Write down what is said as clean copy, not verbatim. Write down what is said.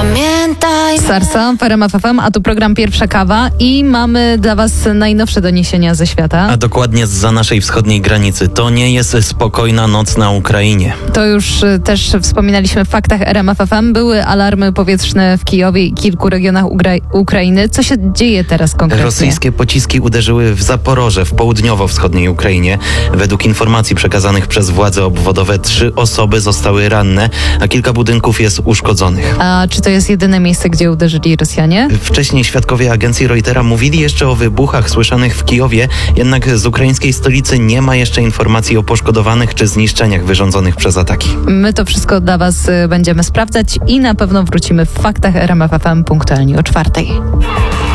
Pamiętaj. Sarsa w RMF FM, a tu program Pierwsza Kawa i mamy dla Was najnowsze doniesienia ze świata. A dokładnie zza naszej wschodniej granicy. To nie jest spokojna noc na Ukrainie. To już też wspominaliśmy w faktach RMF FM. Były alarmy powietrzne w Kijowie i kilku regionach Ukrainy. Co się dzieje teraz konkretnie? Rosyjskie pociski uderzyły w Zaporoże, w południowo-wschodniej Ukrainie. Według informacji przekazanych przez władze obwodowe 3 osoby zostały ranne, a kilka budynków jest uszkodzonych. A czy to jest jedyne miejsce, gdzie uderzyli Rosjanie? Wcześniej świadkowie agencji Reutera mówili jeszcze o wybuchach słyszanych w Kijowie, jednak z ukraińskiej stolicy nie ma jeszcze informacji o poszkodowanych czy zniszczeniach wyrządzonych przez ataki. My to wszystko dla Was będziemy sprawdzać i na pewno wrócimy w faktach RMF FM punktualnie o 4:00.